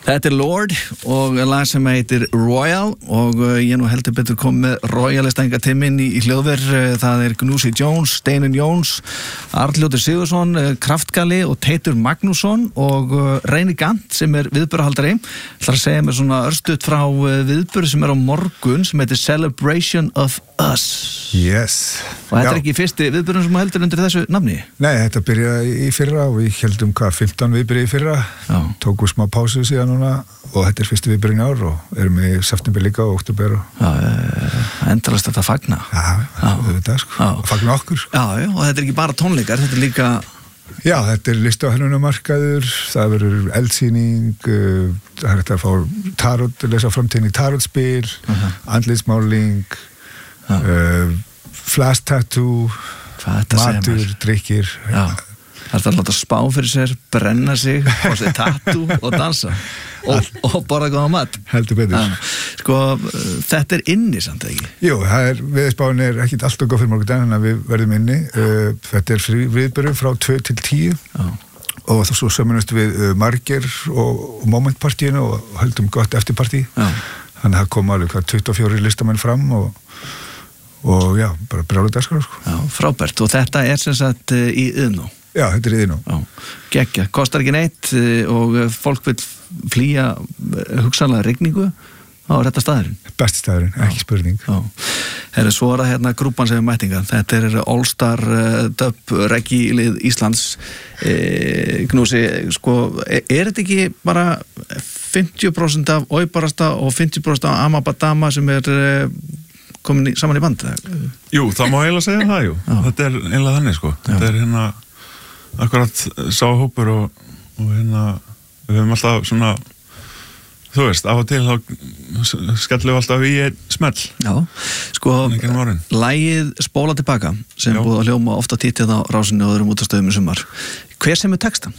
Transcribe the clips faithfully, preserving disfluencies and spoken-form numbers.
Þetta er Lord og lag sem heitir Royal og ég nú heldur betur komið með royalistænga timminn í, í hljóðver. Það er Gnúsi Jones, Steinun Jóns, Arnljótur Sigursson, Kraftgali og Teitur Magnússon og Reyni Gant sem er viðburðahaldari. Það ætlar að segja mér svona örstutt frá viðburð sem er á morgun sem heitir Celebration of Us. Yes. Og þetta Já. er ekki fyrsti viðburðin sem heldur undir þessu nafni? Nei, þetta byrjaði í fyrra og við heldum hvað, fimmtán viðburði í fyrra. Já. Tókum smá pásu síðan núna og þetta er fyrsti viðburðin í ár og erum í september líka og oktober og... Já, endalast þetta að fagna. Já, það er þetta sko. Og fagna okkur sko. Já, já, og þetta er ekki bara tónleikar, þetta er líka... Já, þetta er lista- og hönnunarmarkaður, það verður eldsýning, uh, það er þetta að fá tarot, lesa framtíðin í tarotspil, uh-huh. andlitsmáling, uh, flash tattoo, matur, drykkir. Já, það er að láta spá fyrir sér, brenna sig, fá sér tattoo og dansa og, og bara góða mat. Heldur betur. Já, sko, þetta er inni samt ekki? Jú, það er, viðspáin er ekkit alltaf góð fyrir morgun en við verðum inni. Uh, þetta er frí viðburður frá tvö til tíu. Já. Og svo samanast við uh, Margir og, og Momentpartíinu og höldum gott eftirpartí. Já. Þannig að það kom alveg hvað tuttugu og fjórir listamenn fram og, og já, bara brjálu dagskrá sko. Já, frábært. Og þetta er sem sagt uh, í Iðnó? Já, þetta er í Iðnó. Já, geggja. Kostar ekki neitt uh, og fólk vil flýja hugsanlega rigningu á þetta staðurinn. Besti staðurinn, ekki spurning. Já. Herri, svo er það hérna grúpan sem er mætinga. Þetta er All Star uh, Dub Reggae lið Íslands. E, Gnúsi, sko, er, er þetta ekki bara fimmtíu prósent af Óibarasta og fimmtíu prósent af Amabadama sem er uh, komin í, saman í band? Jú, það má eiginlega segja það, jú. Já. Þetta er eiginlega þannig, sko. Já. Þetta er hérna akkurat sá hópur og, og hérna við höfum alltaf svona, þú veist, af og til þá skellum við alltaf í einn smell. Já, sko, lagið Spóla tilbaka sem Já. Búið að hljóma ofta títið á Rásinni og öðrum útastöðum í sumar. Hver sem er textan?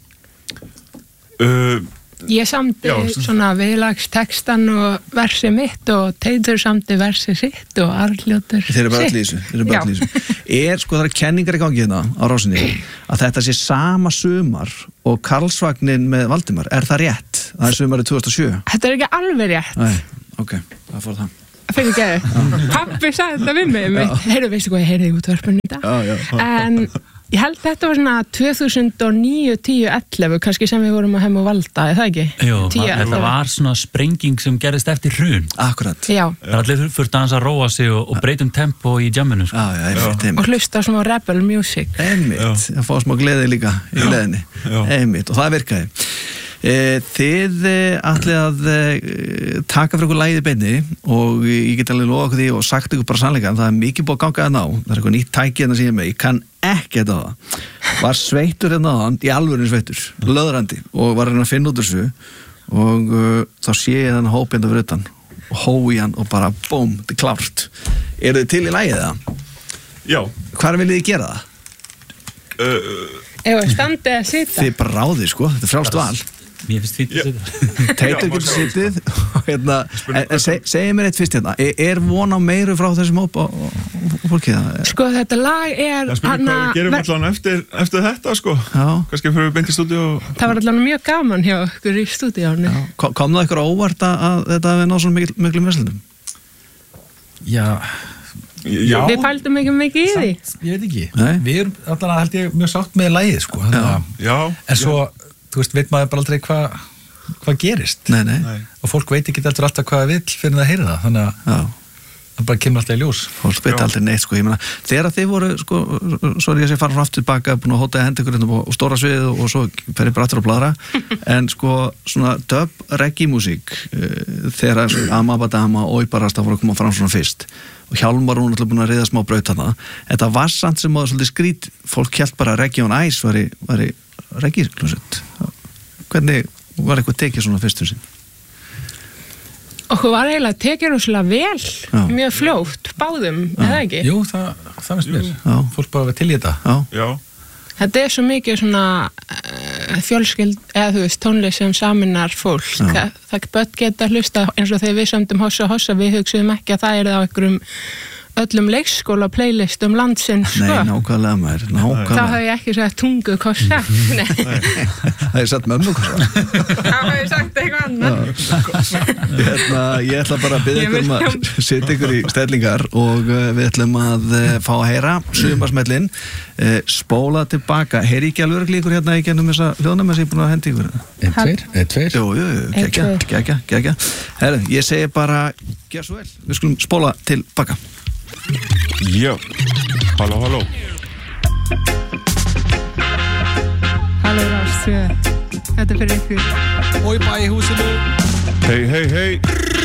Uh, Ég samti Já, svona viðlagstextan og versi mitt og Teitur samti versi sitt og Arnljótur sitt. Þeir eru bara allir í þessu. Þeir eru bara allir í þessu. Er, sko, það er kenningar í gangi hérna á Rásinni að þetta sé sama sumar og Karlsvagnin með Valdimar. Er það rétt? Það er sumarið tvö þúsund og sjö. Þetta er ekki alveg rétt. Nei, ok, það fór það. Fyrir ekki, pappi sagði þetta við mig. Heyrðu, veistu hvað ég heyrði í útvarpinu í dag? Já, já. En ég held þetta var svona tvö þúsund og níu, tíu, ellefu, kannski sem við vorum að heim og valda, er það ekki? Jú, þetta var svona sprenging sem gerist eftir hrun. Akkurat. Já. Það er allir fyrst aðeins að róa sig og, og breytum tempo í jamminu. Sko. Já, já, einmitt, einmitt. Og hlusta svona rebel music. Einmitt, að fá smá gleði líka í leðinni. Einmitt, og það virkaði. Þið ætlið að taka fyrir ykkur lagið í beinni og ég get alveg lofa okkur því og sagt ykkur bara sannleika en það er mikið búið að ganga að ná það er eitthvað nýtt tæki hérna sem ég er með ég kann ekki þetta á það var sveittur hérna á hann í alvörinu sveittur, löðrandi og var hérna að finna út þessu og uh, þá sé ég þennan hóp hérna fyrir utan og hói hann og bara búm, þetta er klárt eru þið til í lagið það? Já. Hvar viljið þið gera það? Uh, Eða standið að sita? Þið bara ráðið sko, þetta er frjálst val Mér finnst fínt að sitja. Teitur getur sittið og hérna, en seg, segja mér eitt fyrst hérna, er, er von á meiru frá þessum hóp og, og, og fólkið það? Sko þetta lag er... Það spyrir hvað við gerum allan eftir, eftir þetta sko, Já. Kannski fyrir við beint í stúdíu og... Það var allan mjög gaman hjá ykkur í stúdíónu. Kom, kom það ykkur óvart að þetta hefði náð svona mikil, miklum veslunum? Já... Já. Við pældum ekki mikið í því. Ég veit ekki. Nei. Við erum allan að held ég mjög sátt með lagið sko. Já. Já. En svo, þú veist, veit maður bara aldrei hvað hvað gerist. Nei, nei. Nei. Og fólk veit ekki alltaf alltaf hvað það vill fyrir það að heyra það. Þannig að Já. það bara kemur alltaf í ljós. Fólk veit aldrei neitt sko, ég meina, þegar þið voru sko, svo er ég að segja fara frá aftur tilbaka, búin að hóta að henda ykkur hérna á stóra sviðið og svo fer ég bara aftur að bladra, en sko svona dub reggae músík uh, þegar Amabadama og Óibarasta voru að koma fram svona fyrst og Hjálmar hún alltaf búin að reyða smá braut þarna, þetta var samt sem að svolítið skrít, fólk hélt bara Reggae on Ice var í, var í reggae hljómsveit. Hvernig var eitthvað tekið svona fyrstur sinn? Okkur var eiginlega tekið rosalega vel, Já. Mjög fljótt, báðum, eða ekki? Jú, það, það finnst mér. Já. Fólk bara var til í þetta. Já. Já. Þetta er svo mikið svona uh, fjölskyld, eða þú veist, tónlist sem saminar fólk. Já. Það börn geta hlusta eins og þegar við sömdum Hossa Hossa, við hugsuðum ekki að það er það á einhverjum öllum leikskóla playlistum landsins sko. Nei, nákvæmlega maður, nákvæmlega. Það hef ég ekki sagt tungu kossa. Nei. Það er satt mömmu kossa. Það hef ég sagt eitthvað annar. Hérna, ég ætla bara að biðja ykkur um að setja ykkur í stellingar og við ætlum að fá að heyra sumarsmellin, spóla tilbaka. Heyri ekki alveg ykkur hérna í gennum þessa hljóðnum sem ég er búin að hendi ykkur? Einn, tveir, einn, tveir. Jú, jú, geggja, geggja, geggja. Herru, ég segi bara, gjör svo vel. Við skulum spóla tilbaka. Já, halló, halló. Halló Rás tvö, þetta er fyrir ykkur. Oi bæ í húsinu. Hei, hei, hei.